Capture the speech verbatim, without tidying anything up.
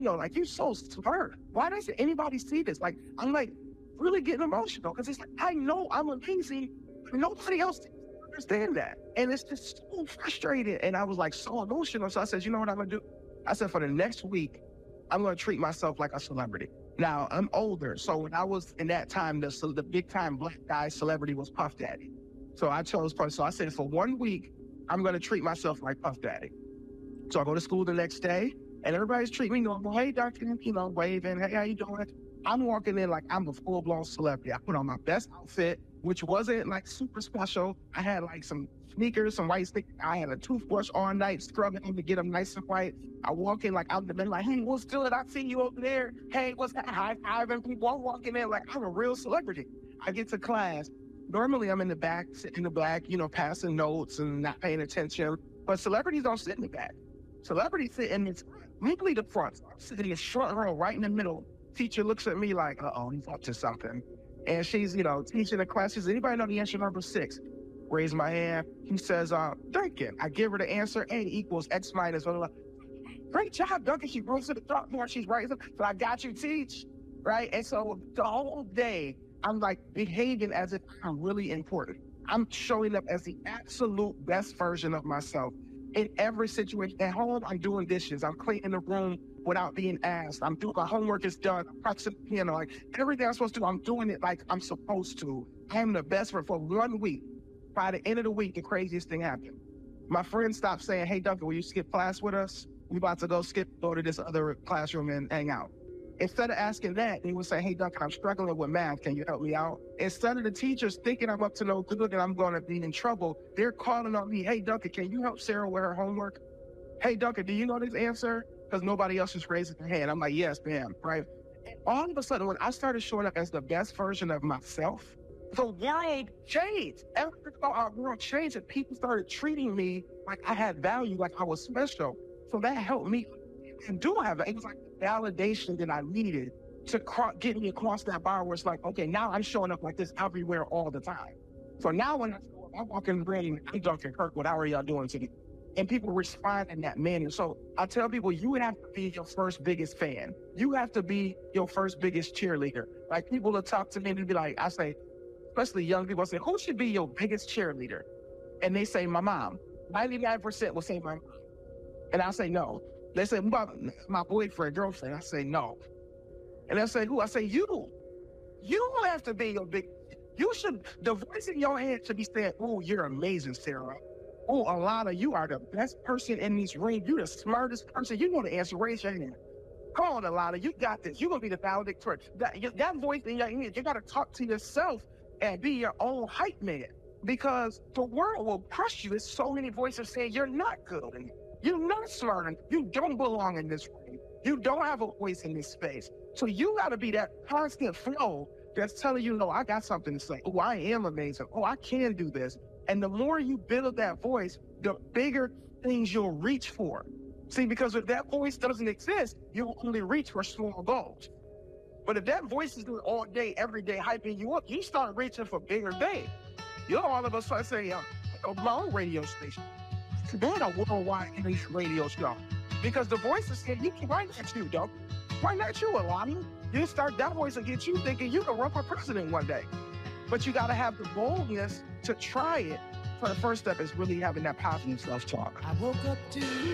know, like, you're so smart. Why doesn't anybody see this? Like, I'm like really getting emotional because it's like, I know I'm amazing, but nobody else understand that. And it's just so frustrating. And I was like so emotional. So I said, you know what I'm gonna do? I said, for the next week, I'm gonna treat myself like a celebrity. Now, I'm older. So when I was in that time, the, so the big time black guy celebrity was Puff Daddy. So I chose, so I said, for one week, I'm gonna treat myself like Puff Daddy. So I go to school the next day, and everybody's treating me normal. Hey, doctor, you know, waving. Hey, how you doing? I'm walking in like I'm a full-blown celebrity. I put on my best outfit, which wasn't like super special. I had like some sneakers, some white sneakers. I had a toothbrush all night, scrubbing them to get them nice and white. I walk in like out the bed, like, hey, what's good? I see you over there. Hey, what's that? High-fiving people. I'm walking in like I'm a real celebrity. I get to class. Normally, I'm in the back, sitting in the back, you know, passing notes and not paying attention. But celebrities don't sit in the back. Celebrities sit in the usually the front. I'm sitting in the front row, right in the middle. Teacher looks at me like, uh-oh, he's up to something. And she's, you know, teaching the class. She says, anybody know the answer number six? Raise my hand. He says, uh, Duncan. I give her the answer. A equals X minus. Blah, blah, blah. Great job, Duncan. She goes to the chalkboard. She's right. So I got you, teach. Right? And so the whole day, I'm like behaving as if I'm really important. I'm showing up as the absolute best version of myself in every situation. At home, I'm doing dishes. I'm cleaning the room without being asked. I'm doing, my homework is done. I'm practicing the piano. Like everything I'm supposed to do, I'm doing it like I'm supposed to. I am the best for, for one week. By the end of the week, the craziest thing happened. My friend stopped saying, hey, Duncan, will you skip class with us? We about to go skip, go to this other classroom and hang out. Instead of asking that, they would say, hey, Duncan, I'm struggling with math. Can you help me out? Instead of the teachers thinking I'm up to no good and I'm going to be in trouble, they're calling on me, hey, Duncan, can you help Sarah with her homework? Hey, Duncan, do you know this answer? Because nobody else is raising their hand. I'm like, yes, ma'am, right? And all of a sudden, when I started showing up as the best version of myself, the world changed. Everything about our world changed, and people started treating me like I had value, like I was special. So that helped me. And do have it. It was like the validation that I needed to cro- get me across that bar where it's like, okay, now I'm showing up like this everywhere all the time. So now when I show up, I walk in the room, I'm Duncan Kirkwood, how are y'all doing today? And people respond in that manner. So I tell people, you would have to be your first biggest fan. You have to be your first biggest cheerleader. Like people will talk to me and be like, I say, especially young people, I say, who should be your biggest cheerleader? And they say, my mom. ninety-nine percent will say my mom. And I say, no. They say, my, my boyfriend, girlfriend. I say, no. And they say, who? I say, you. You have to be your big, you should, the voice in your head should be saying, oh, you're amazing, Sarah. Oh, Alana, you are the best person in this ring. You're the smartest person. You know the answer. Raise your hand. Come on, Alana, you got this. You're going to be the valedictorian. That, that voice in your head, you got to talk to yourself and be your own hype man. Because the world will crush you. There's so many voices saying you're not good. And you're not smart and you don't belong in this room. You don't have a voice in this space. So you got to be that constant flow that's telling you, no, I got something to say. Oh, I am amazing. Oh, I can do this. And the more you build that voice, the bigger things you'll reach for. See, because if that voice doesn't exist, you'll only reach for small goals. But if that voice is doing all day, every day, hyping you up, you start reaching for bigger things. You know, all of us, I say, uh, my own radio station. Doing a worldwide English radio show. Because the voices said, you can, why not you, dog? Why not you, Alani? You start that voice and get you thinking you can run for president one day. But you got to have the boldness to try it. So the first step is really having that positive self-talk. I woke up to